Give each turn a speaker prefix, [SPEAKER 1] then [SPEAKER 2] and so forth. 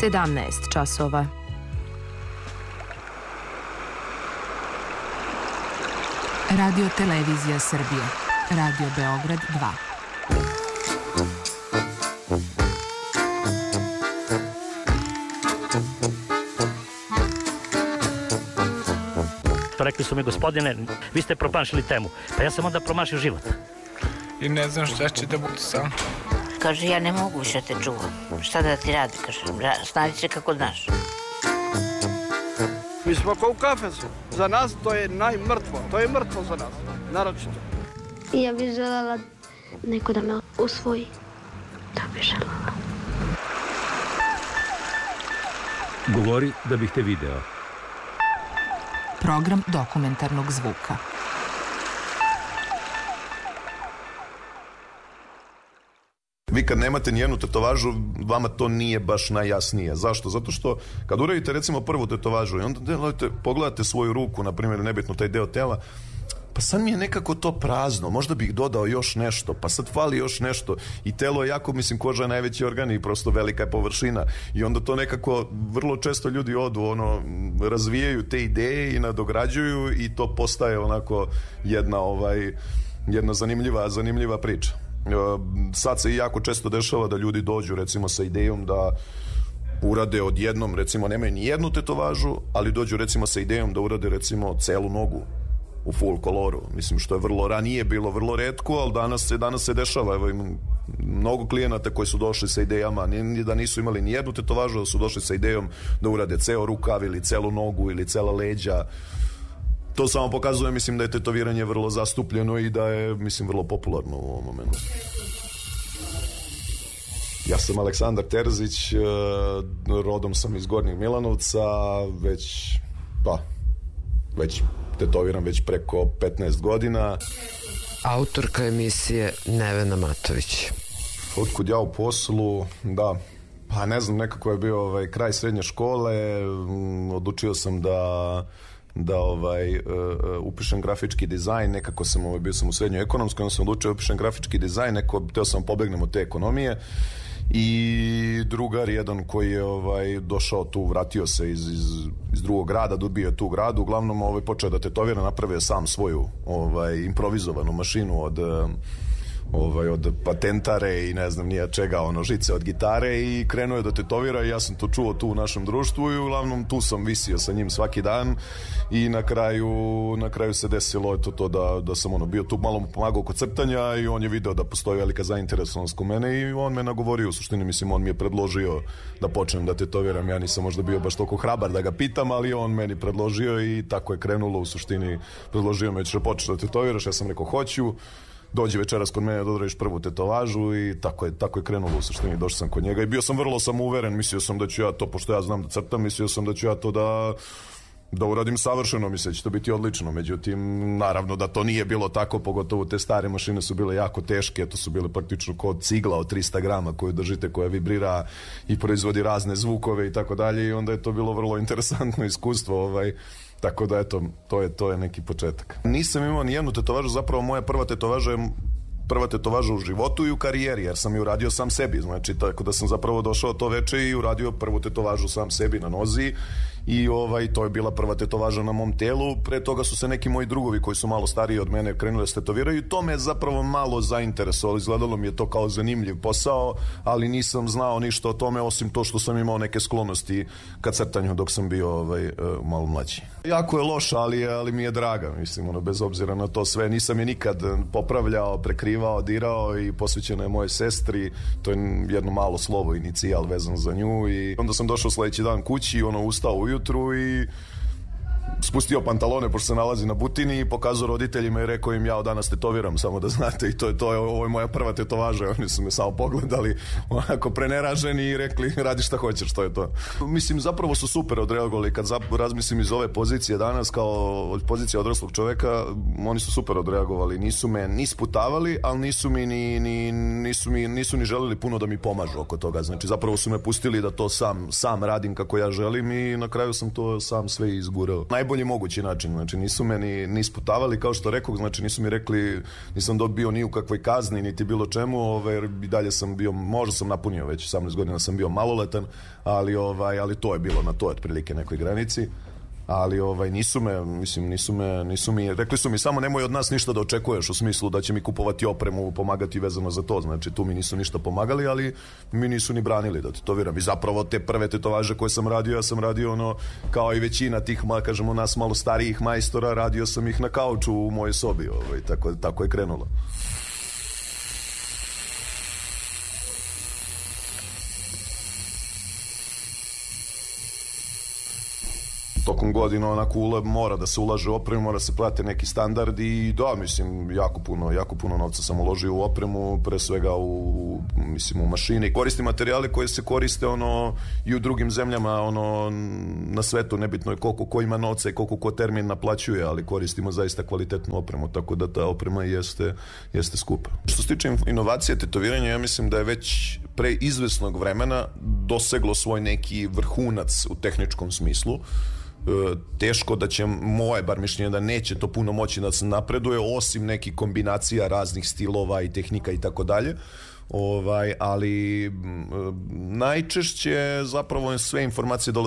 [SPEAKER 1] 17 časova.
[SPEAKER 2] Radio Televizija Srbije. Radio Beograd
[SPEAKER 3] 2. Rekli su mi, gospodine, vi ste promašili temu. Pa ja sam onda promašio život.
[SPEAKER 4] I ne znam šta će da bude sam.
[SPEAKER 5] Kaže, ja ne mogu više te čuvam. Šta da ti radi? Kaže, snađi se kako znaš.
[SPEAKER 6] Mi smo kao u kafesu. Za nas to je najmrtvo. To je mrtvo za nas. Naročito.
[SPEAKER 7] Ja bih željela neko da me usvoji. Da bih željela.
[SPEAKER 8] Govori da bih te video.
[SPEAKER 2] Program dokumentarnog zvuka.
[SPEAKER 9] Vi kad nemate nijednu tetovažu, vama to nije baš najjasnije. Zašto? Zato što kad uradite recimo prvu tetovažu i onda pogledate svoju ruku, na primjer, nebitno taj deo tela, pa sad mi je nekako to prazno, možda bih dodao još nešto, pa sad fali još nešto i telo je jako, mislim, koža je najveći organ i prosto velika je površina i onda to nekako vrlo često ljudi odu, razvijaju te ideje i nadograđuju i to postaje onako jedna zanimljiva priča. Sad se i jako često dešava da ljudi dođu recimo sa idejom da urade odjednom, recimo nemaju ni jednu tetovažu, ali dođu recimo sa idejom da urade recimo celu nogu u full koloru, mislim, što je ranije bilo vrlo retko, ali danas se dešava. Evo, imam mnogo klijenata koji su došli sa idejama, da nisu imali ni jednu tetovažu, da su došli sa idejom da urade ceo rukav ili celu nogu ili cela leđa. To samo pokazuje, mislim, da je tetoviranje vrlo zastupljeno i da je, mislim, vrlo popularno u ovom momentu. Ja sam Aleksandar Terzić, rodom sam iz Gornjeg Milanovca, već tetoviram već preko 15 godina.
[SPEAKER 10] Autorka emisije Nevena Matović.
[SPEAKER 9] Otkud ja u poslu, da, pa ne znam, nekako je bio kraj srednje škole, odlučio sam da upišem grafički dizajn, nekako sam, bio sam u srednjoj ekonomskoj, onda sam odlučio da upišem grafički dizajn, teo sam pobegnem od te ekonomije i drugar jedan koji je došao tu, vratio se iz drugog grada, dobio je tu gradu, uglavnom počeo da tetovira, napravio sam svoju improvizovanu mašinu od patentare i ne znam nija čega, žice od gitare i krenuo je da tetovira i ja sam to čuo tu u našem društvu i uglavnom tu sam visio sa njim svaki dan i na kraju se desilo to da sam bio tu, malo mu pomagao kod crtanja i on je video da postoji velika zainteresovanost kod mene i on me nagovorio, u suštini, mislim, on mi je predložio da počnem da tetoviram, ja nisam možda bio baš toliko hrabar da ga pitam, ali on meni predložio i tako je krenulo, u suštini predložio me da počneš da tetoviraš, ja sam rekao hoću, dođi večeras kod mene da odradiš prvu tetovažu i tako je krenulo, u suštini, došao sam kod njega i bio sam vrlo samouveren, mislio sam da ću ja to, pošto ja znam da crtam, mislio sam da ću ja to da uradim savršeno, mislio da će to biti odlično, međutim, naravno da to nije bilo tako, pogotovo te stare mašine su bile jako teške, to su bile praktično kao cigla od 300 grama koju držite, koja vibrira i proizvodi razne zvukove i tako dalje i onda je to bilo vrlo interesantno iskustvo, tako da, eto, to je neki početak. Nisam imao ni jednu tetovažu, zapravo moja prva tetovaža u životu i u karijeri, jer sam ju uradio sam sebi, znači, tako da sam zapravo došao to veče i uradio prvu tetovažu sam sebi na nozi i to je bila prva tetovaža na mom telu. Pre toga su se neki moji drugovi koji su malo stariji od mene krenuli da se tetoviraju i to me je zapravo malo zainteresovalo, izgledalo mi je to kao zanimljiv posao, ali nisam znao ništa o tome osim to što sam imao neke sklonosti ka crtanju dok sam bio malo mlađi. Jako je loša, ali mi je draga, mislim, bez obzira na to sve, nisam je nikad popravljao, prekrivao, dirao i posvećena je moje sestri, to je jedno malo slovo, inicijal vezan za nju i onda sam došao sledeći dan kući, ustao ujutru i spustio pantalone pošto se nalazi na butini i pokazao roditeljima i rekao im ja od danas tetoviram, samo da znate, i ovo je moja prva tetovaža. Oni su me samo pogledali onako preneraženi i rekli radi šta hoćeš, to je to. Mislim, zapravo su super odreagovali, kad razmislim iz ove pozicije danas kao pozicija odraslog čoveka, oni su super odreagovali, nisu me ni sputavali, ali nisu ni želeli puno da mi pomažu oko toga, znači zapravo su me pustili da to sam radim kako ja želim i na kraju sam to sam sve izgurao. Najbolje najbolji mogući način. Znači nisu me ni isputavali, kao što rekao, znači nisu mi rekli, nisam dobio ni u kakvoj kazni niti bilo čemu, jer i dalje sam bio, možda sam napunio već 18 godina, sam bio maloletan, ali to je bilo na toj otprilike nekoj granici. Ali nisu mi, rekli su mi samo nemoj od nas ništa da očekuješ, u smislu da će mi kupovati opremu, pomagati vezano za to, znači tu mi nisu ništa pomagali, ali mi nisu ni branili da tetoviram. I zapravo te prve tetovaže koje sam radio, ja sam radio ono kao i većina tih, kažemo nas malo starijih majstora, radio sam ih na kauču u mojoj sobi, tako je krenulo. Tokom godina onako mora da se ulaže u opremu, mora se plate neki standard i da, mislim, jako puno novca sam uložio u opremu, pre svega u mašine. Koristim materijale koje se koriste i u drugim zemljama na svetu, nebitno je koliko ko ima novca i koliko ko termin naplaćuje, ali koristimo zaista kvalitetnu opremu, tako da ta oprema jeste skupa. Što se tiče inovacije tetoviranja, ja mislim da je već pre izvesnog vremena doseglo svoj neki vrhunac u tehničkom smislu. Teško da će, moje bar mišljenje, da neće to puno moći da se napreduje, osim nekih kombinacija raznih stilova i tehnika i tako dalje. Ali najčešće zapravo sve informacije dolaze